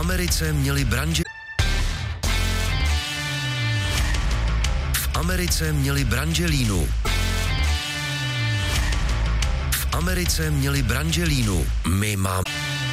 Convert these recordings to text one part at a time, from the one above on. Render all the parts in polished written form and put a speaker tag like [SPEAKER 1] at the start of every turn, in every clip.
[SPEAKER 1] Americe měli branže... V Americe měli branželínu. V Americe měli branželínu. My máme...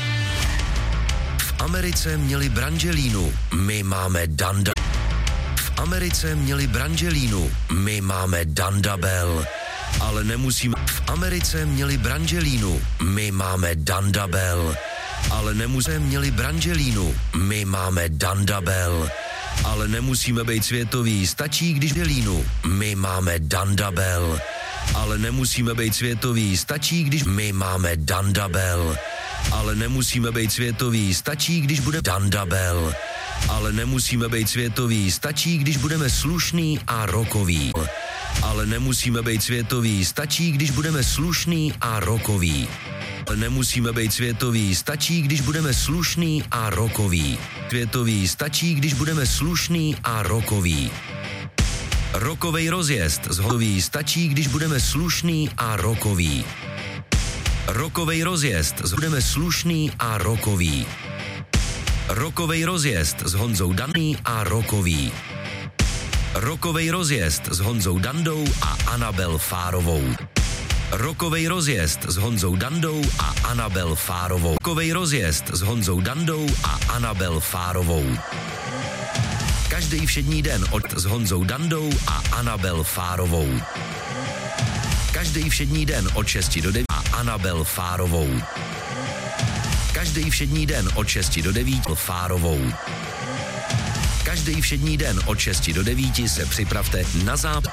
[SPEAKER 1] V Americe měli branželínu. My máme Danda. V Americe měli branželínu. My máme Dandabel. Ale nemusíme... V Americe měli branželínu. My máme Dandabel. Ale nemusíme měli branželínu. My máme Dandabel. Ale nemusíme být světoví, stačí když branželínu. My máme Dandabel. Ale nemusíme být světoví, stačí když my máme Dandabel. Ale nemusíme být světoví, stačí když bude Dandabel. Ale nemusíme být světoví, stačí když budeme slušný a rockoví. Ale nemusíme být světoví, stačí když budeme slušný a rockoví. Nemusíme být světoví, stačí když budeme slušný a rockoví. Světoví stačí když budeme slušný a rockoví. Rockovej rozjezd z hotový stačí když budeme slušný a rockoví. Rockovej rozjezd z budeme slušný a rockoví. Rockovej rozjezd s Honzou Daný a rockový. Rockovej rozjezd s Honzou Dandou a Anabel Fárovou. Rockovej rozjezd s Honzou Dandou a Anabel Fárovou. Rockovej rozjezd s Honzou Dandou a Anabel Fárovou. Každý všední den s Honzou Dandou a Anabel Fárovou. Každý všední den od 6 do 9 a Anabel Fárovou. Každý všední den od 6 do 9 Fárovou. Každý všední den od 6 do 9 se připravte na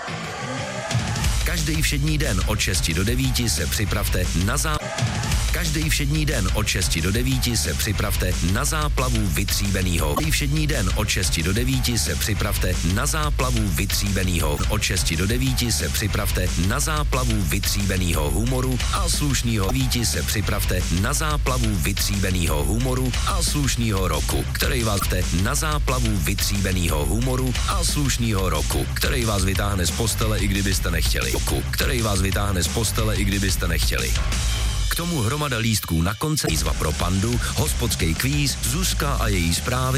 [SPEAKER 1] Každý všední den od 6 do 9 se připravte na Každý všední den od 6 do 9 se připravte na záplavu vytříbenýho. Každý všední den od 6 do 9 se připravte na záplavu vytříbenýho. Od 6 do 9 se připravte na záplavu vytříbenýho humoru a slušnýho. 9 se připravte na záplavu vytříbenýho humoru a slušnýho roku, který vás na záplavu vytříbenýho humoru a slušnýho roku, který vás vytáhne z postele, i kdybyste nechtěli. Který vás vytáhne z postele, i kdybyste nechtěli. K tomu hromada lístků na koncert, výzva pro Pandu, hospodský kvíz, Zuzka a její zprávy.